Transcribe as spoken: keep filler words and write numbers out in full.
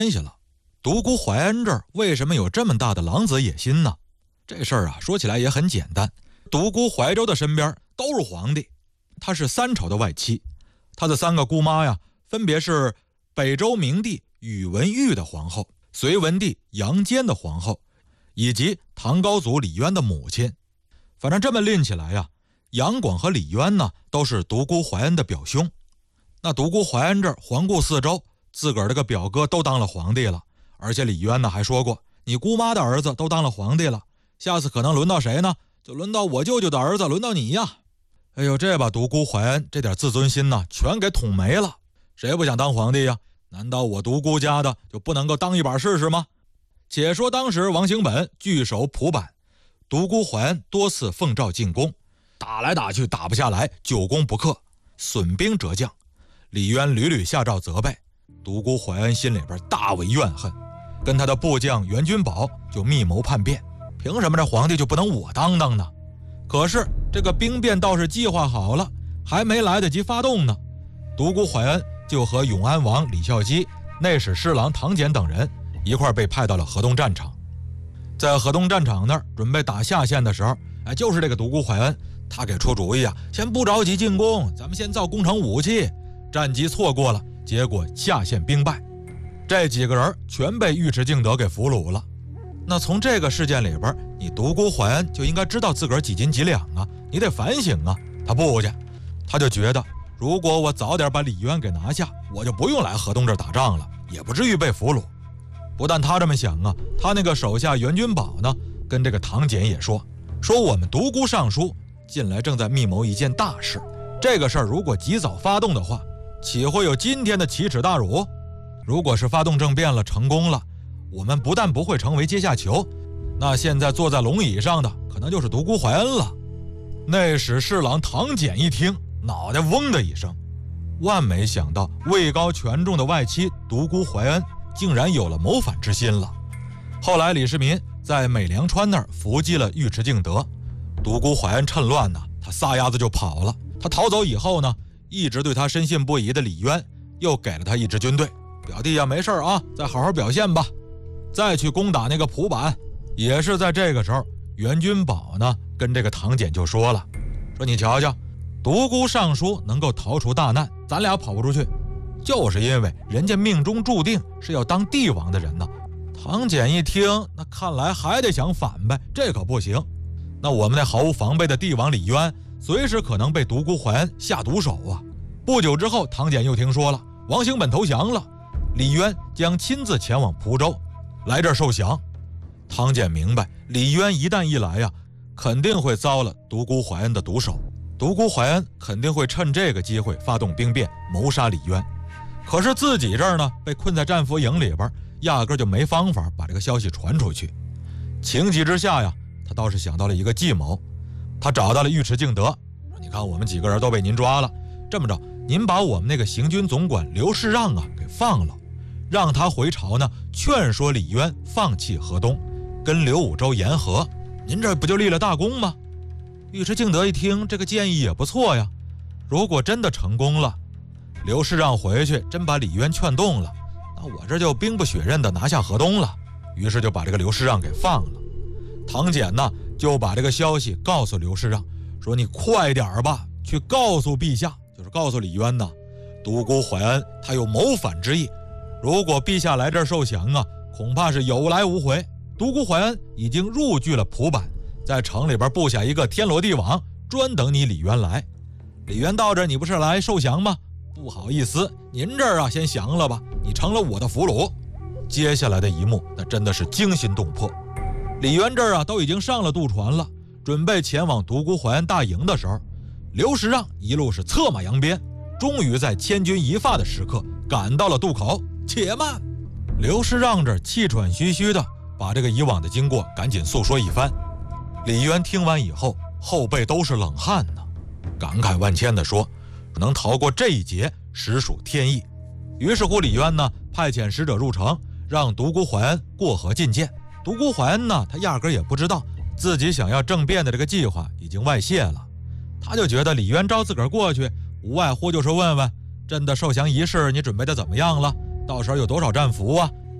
系了。独孤怀恩这儿为什么有这么大的狼子野心呢？这事儿啊，说起来也很简单。独孤怀州的身边都是皇帝，他是三朝的外戚，他的三个姑妈呀，分别是北周明帝宇文毓的皇后、隋文帝杨坚的皇后，以及唐高祖李渊的母亲。反正这么拎起来呀，杨广和李渊呢，都是独孤怀恩的表兄。那独孤怀恩这儿环顾四周，自个儿这个表哥都当了皇帝了，而且李渊呢还说过，你姑妈的儿子都当了皇帝了，下次可能轮到谁呢？就轮到我舅舅的儿子，轮到你呀！哎呦，这把独孤怀恩这点自尊心呢，全给捅没了。谁不想当皇帝呀？难道我独孤家的就不能够当一把试试吗？且说当时王行本据守蒲坂，独孤怀恩多次奉诏进攻，打来打去打不下来，久攻不克，损兵折将。李渊屡屡下诏责备，独孤怀恩心里边大为怨恨，跟他的部将袁君宝就密谋叛变。凭什么这皇帝就不能我当当呢？可是这个兵变倒是计划好了，还没来得及发动呢，独孤怀恩就和永安王李孝基、内史侍郎唐俭等人一块被派到了河东战场。在河东战场那儿准备打下线的时候，哎，就是这个独孤怀恩，他给出主意啊，先不着急进攻，咱们先造攻城武器，战机错过了，结果下线兵败，这几个人全被尉迟敬德给俘虏了。那从这个事件里边，你独孤怀恩就应该知道自个儿几斤几两啊，你得反省啊。他不去，他就觉得如果我早点把李渊给拿下，我就不用来河东这儿打仗了，也不至于被俘虏。不但他这么想啊，他那个手下袁君宝呢，跟这个唐俭也说，说我们独孤尚书近来正在密谋一件大事，这个事儿如果及早发动的话，岂会有今天的奇耻大辱？如果是发动政变了，成功了，我们不但不会成为阶下囚，那现在坐在龙椅上的可能就是独孤怀恩了。内史侍郎唐俭一听，脑袋嗡的一声，万没想到位高权重的外戚独孤怀恩竟然有了谋反之心了。后来李世民在美良川那儿伏击了尉迟敬德，独孤怀恩趁乱呢，他撒丫子就跑了。他逃走以后呢，一直对他深信不疑的李渊又给了他一支军队，表弟呀，没事啊，再好好表现吧。再去攻打那个蒲坂。也是在这个时候，袁君宝呢跟这个唐俭就说了，说你瞧瞧，独孤尚书能够逃出大难，咱俩跑不出去，就是因为人家命中注定是要当帝王的人呢。唐俭一听，那看来还得想反呗，这可不行。那我们那毫无防备的帝王李渊，随时可能被独孤怀恩下毒手啊。不久之后，唐俭又听说了王行本投降了，李渊将亲自前往蒲州，来这儿受降。唐俭明白，李渊一旦一来呀，肯定会遭了独孤怀恩的毒手，独孤怀恩肯定会趁这个机会发动兵变，谋杀李渊。可是自己这儿呢，被困在战俘营里边，压根就没方法把这个消息传出去。情急之下呀，他倒是想到了一个计谋，他找到了尉迟敬德，说你看我们几个人都被您抓了，这么着，您把我们那个行军总管刘世让啊给放了，让他回朝呢，劝说李渊放弃河东，跟刘武周言和，您这不就立了大功吗？尉迟敬德一听，这个建议也不错呀。如果真的成功了，刘世让回去真把李渊劝动了，那我这就兵不血刃的拿下河东了。于是就把这个刘世让给放了。唐俭呢就把这个消息告诉刘世让，说你快点吧，去告诉陛下，就是告诉李渊呢，独孤怀恩他有谋反之意，如果陛下来这儿受降啊，恐怕是有来无回。独孤怀恩已经入据了蒲坂，在城里边布下一个天罗地网，专等你李渊来。李渊到这儿，你不是来受降吗？不好意思，您这儿啊先降了吧，你成了我的俘虏。接下来的一幕，那真的是惊心动魄。李渊这儿啊都已经上了渡船了，准备前往独孤怀恩大营的时候，刘世让一路是策马扬鞭，终于在千钧一发的时刻赶到了渡口。且慢！刘世让这气喘吁吁的把这个以往的经过赶紧诉说一番。李渊听完以后，后背都是冷汗呢，感慨万千的说，能逃过这一劫实属天意。于是乎李渊呢派遣使者入城，让独孤怀恩过河觐见。独孤怀恩呢他压根也不知道自己想要政变的这个计划已经外泄了，他就觉得李渊招自个儿过去，无外乎就是问问朕的受降仪式你准备的怎么样了，到时候有多少战俘啊，